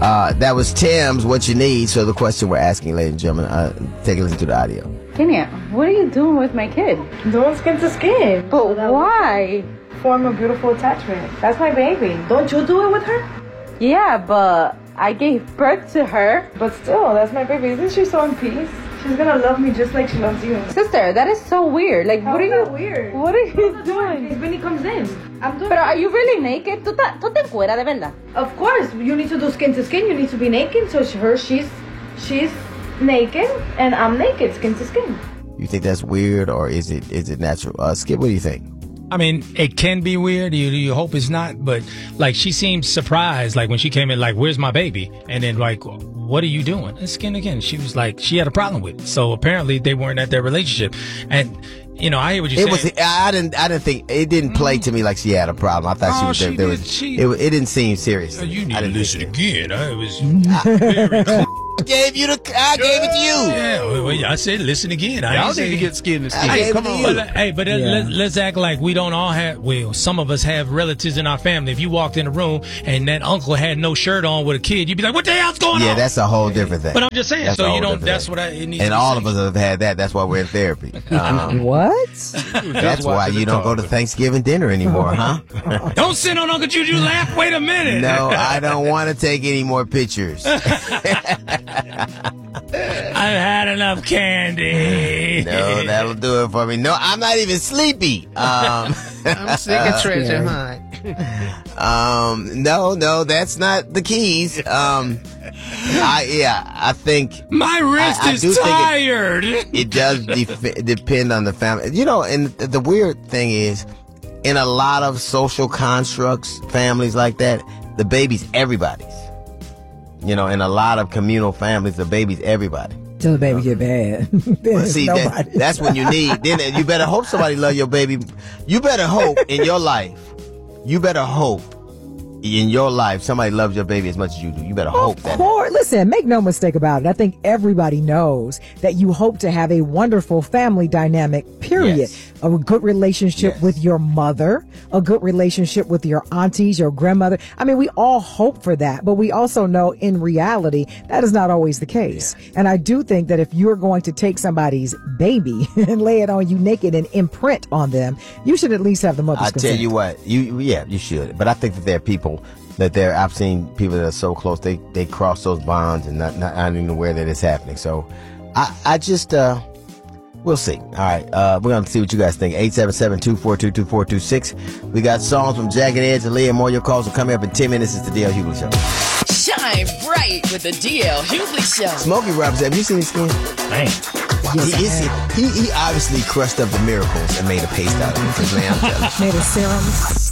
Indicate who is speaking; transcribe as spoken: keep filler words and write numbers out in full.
Speaker 1: Uh, that was Tim's What You Need. So the question we're asking, ladies and gentlemen, uh, take a listen to the audio.
Speaker 2: Kenya, what are you doing with my kid?
Speaker 3: Doing skin to skin.
Speaker 2: But so why?
Speaker 3: Form a beautiful attachment. That's my baby. Don't you do it with her?
Speaker 2: Yeah, but I gave birth to her.
Speaker 3: But still, that's my baby. Isn't she so in peace? She's gonna love me just like she loves you.
Speaker 2: Sister, that is so weird. Like,
Speaker 3: How
Speaker 2: what are
Speaker 3: is
Speaker 2: you
Speaker 3: that weird?
Speaker 2: What are you doing?
Speaker 3: When he comes in, I'm doing.
Speaker 2: But are you really naked? ¿Tú, ta, tú te encueras de verdad?
Speaker 3: Of course, you need to do skin to skin. You need to be naked. So her, she's, she's naked, and I'm naked, skin to skin.
Speaker 1: You think that's weird, or is it is it natural? Uh, Skip, what do you think?
Speaker 4: I mean, it can be weird. You, you hope it's not, but like she seemed surprised, like when she came in, like, "Where's my baby?" And then like, "What are you doing?" And skin again. She was like, she had a problem with it. So apparently they weren't at their relationship. And you know, I hear what you're
Speaker 1: it
Speaker 4: saying.
Speaker 1: Was, I didn't. I didn't think it didn't play to me like she had a problem. I thought
Speaker 4: Oh,
Speaker 1: she was.
Speaker 4: she
Speaker 1: There, there
Speaker 4: did.
Speaker 1: was.
Speaker 4: She-
Speaker 1: it, it didn't seem serious.
Speaker 4: You need
Speaker 1: I
Speaker 4: to
Speaker 1: didn't
Speaker 4: listen
Speaker 1: think-
Speaker 4: again. I was very clear.
Speaker 1: I gave you the. I gave it to you.
Speaker 4: Yeah, well, well, I said listen again. I
Speaker 5: Y'all
Speaker 4: ain't
Speaker 5: need
Speaker 4: say-
Speaker 5: to get skin to skin.
Speaker 1: I gave
Speaker 5: Come
Speaker 1: it to
Speaker 5: on.
Speaker 1: you.
Speaker 4: Well, hey, but
Speaker 6: Yeah.
Speaker 4: let, let's act like we don't all have, well, some of us have relatives in our family. If you walked in a room and that uncle had no shirt on with a kid, you'd be like, what the hell's going
Speaker 1: Yeah,
Speaker 4: on?
Speaker 1: that's a whole different thing.
Speaker 4: But I'm just saying,
Speaker 1: That's a
Speaker 4: so
Speaker 1: whole
Speaker 4: you don't,
Speaker 1: different
Speaker 4: that's
Speaker 1: thing.
Speaker 4: what I, it needs
Speaker 1: And
Speaker 4: to be
Speaker 1: all of
Speaker 4: said.
Speaker 1: us have had that. That's why we're in therapy. Um,
Speaker 6: What?
Speaker 1: that's why you don't go to Thanksgiving dinner anymore, huh?
Speaker 4: Don't sit on Uncle Juju lap. Wait a minute.
Speaker 1: No, I don't want to take any more pictures.
Speaker 4: I've had enough candy.
Speaker 1: No, that'll do it for me. No, I'm not even sleepy. Um,
Speaker 5: I'm sick of treasure hunt.
Speaker 1: um, no, no, that's not the keys. Um, I yeah, I think
Speaker 4: My wrist
Speaker 1: I- I
Speaker 4: is
Speaker 1: do think it-
Speaker 4: tired.
Speaker 1: it does def- depend on the family. You know, and the, the weird thing is, in a lot of social constructs, families like that, the baby's everybody's. You know, in a lot of communal families, the baby's everybody.
Speaker 6: Till the baby get bad. Then
Speaker 1: Well,
Speaker 6: it's
Speaker 1: see, that,
Speaker 6: nobody.
Speaker 1: that's when you need. Then you better hope somebody love your baby. You better hope in your life. You better hope in your life somebody loves your baby as much as you do. You better hope
Speaker 6: Of
Speaker 1: that.
Speaker 6: course. Listen, make no mistake about it. I think everybody knows that you hope to have a wonderful family dynamic, period.
Speaker 1: Yes.
Speaker 6: A good relationship
Speaker 1: Yes.
Speaker 6: with your mother, a good relationship with your aunties, your grandmother. I mean, we all hope for that, but we also know in reality that is not always the case. And I do think that if you're going to take somebody's baby and lay it on you naked and imprint on them, you should at least have the mother's
Speaker 1: I tell
Speaker 6: consent.
Speaker 1: you what, you yeah, you should. But I think that there are people that there. I've seen people that are so close they they cross those bonds and not not, not even aware that it's happening. So I I just uh. We'll see. All right. Uh, we're going to see what you guys think. eight seven seven, two four two, two four two six. We got songs from Jagged Edge and Leah Moore. Your calls are coming up in ten minutes. It's the D L Hughley Show.
Speaker 7: Shine bright with the D L Hughley Show.
Speaker 1: Smokey Robinson, have you seen his skin?
Speaker 4: Man.
Speaker 6: Yes,
Speaker 1: he,
Speaker 6: I
Speaker 1: is,
Speaker 6: have.
Speaker 1: he, he obviously crushed up the miracles and made a paste out of it. 'Cause, man, I'm telling you.
Speaker 6: Made a serum.